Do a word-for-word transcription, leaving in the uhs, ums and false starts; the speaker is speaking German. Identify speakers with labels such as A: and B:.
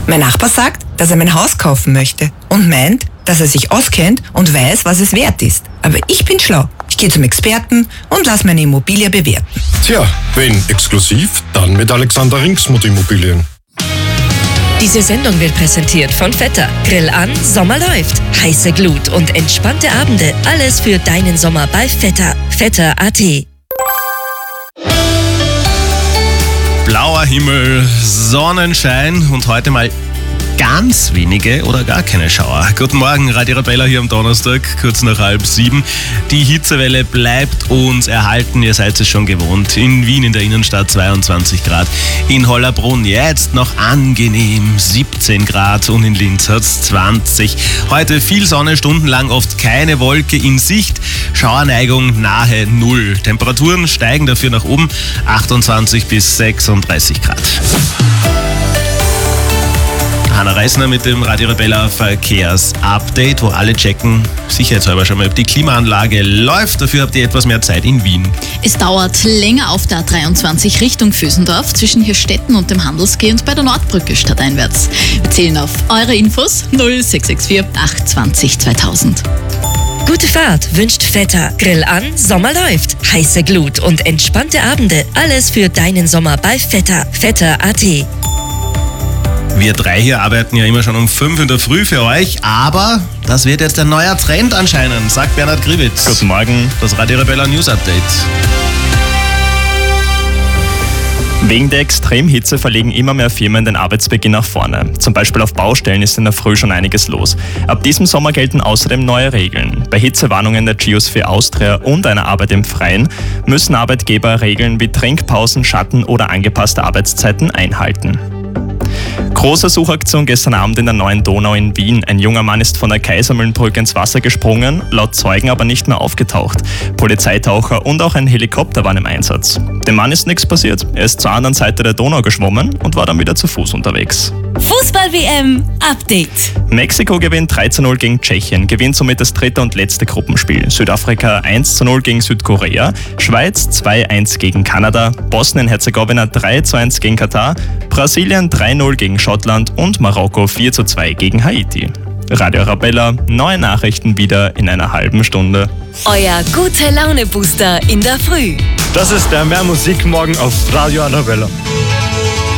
A: Mein Nachbar sagt, dass er mein Haus kaufen möchte und meint, dass er sich auskennt und weiß, was es wert ist. Aber ich bin schlau. Ich gehe zum Experten und lasse meine Immobilie bewerten.
B: Tja, wenn exklusiv, dann mit Alexander Ringsmuth Immobilien.
C: Diese Sendung wird präsentiert von Vetter. Grill an, Sommer läuft. Heiße Glut und entspannte Abende. Alles für deinen Sommer bei Vetter. Vetter punkt at.
D: Blauer Himmel, Sonnenschein und heute mal ganz wenige oder gar keine Schauer. Guten Morgen, Radio Arabella hier am Donnerstag, kurz nach halb sieben. Die Hitzewelle bleibt uns erhalten, ihr seid es schon gewohnt. In Wien in der Innenstadt zweiundzwanzig Grad, in Hollabrunn jetzt noch angenehm siebzehn Grad und in Linz hat es zwanzig. Heute viel Sonne, stundenlang oft keine Wolke in Sicht, Schauerneigung nahe Null. Temperaturen steigen dafür nach oben, achtundzwanzig bis sechsunddreißig Grad. Hanna Reisner mit dem Radio Arabella Verkehrsupdate, wo alle checken, sicherheitshalber schon mal, ob die Klimaanlage läuft. Dafür habt ihr etwas mehr Zeit in Wien.
E: Es dauert länger auf der A dreiundzwanzig Richtung Vösendorf zwischen Hirstetten und dem Handelsgeh und bei der Nordbrücke stadteinwärts. Wir zählen auf eure Infos null sechs sechs vier acht zwanzig zweitausend.
C: Gute Fahrt wünscht Vetter. Grill an, Sommer läuft. Heiße Glut und entspannte Abende. Alles für deinen Sommer bei Vetter. Vetter punkt at.
D: Wir drei hier arbeiten ja immer schon um fünf in der Früh für euch, aber das wird jetzt ein neuer Trend anscheinend, sagt Bernhard Grivitz.
F: Guten Morgen.
D: Das Radio Arabella News Update.
F: Wegen der Extremhitze verlegen immer mehr Firmen den Arbeitsbeginn nach vorne. Zum Beispiel auf Baustellen ist in der Früh schon einiges los. Ab diesem Sommer gelten außerdem neue Regeln. Bei Hitzewarnungen der Geosphere Austria und einer Arbeit im Freien müssen Arbeitgeber Regeln wie Trinkpausen, Schatten oder angepasste Arbeitszeiten einhalten. Große Suchaktion gestern Abend in der neuen Donau in Wien. Ein junger Mann ist von der Kaisermühlenbrücke ins Wasser gesprungen, laut Zeugen aber nicht mehr aufgetaucht. Polizeitaucher und auch ein Helikopter waren im Einsatz. Dem Mann ist nichts passiert. Er ist zur anderen Seite der Donau geschwommen und war dann wieder zu Fuß unterwegs.
G: Fußball-W M Update.
F: Mexiko gewinnt drei zu null gegen Tschechien, gewinnt somit das dritte und letzte Gruppenspiel. Südafrika eins zu null gegen Südkorea, Schweiz zwei eins gegen Kanada, Bosnien-Herzegowina drei zu eins gegen Katar, Brasilien drei null gegen Schottland und Marokko vier zu zwei gegen Haiti. Radio Arabella, neue Nachrichten wieder in einer halben Stunde.
G: Euer gute Laune-Booster in der Früh.
H: Das ist der Mehr Musik morgen auf Radio Arabella.